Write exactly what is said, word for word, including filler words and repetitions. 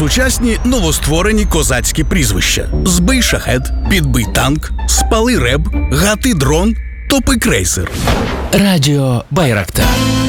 сучасні новостворені козацькі прізвища: Збий шахет, Підбий танк, Спали реб, Гати дрон, Топи крейсер. Радіо Байрактар.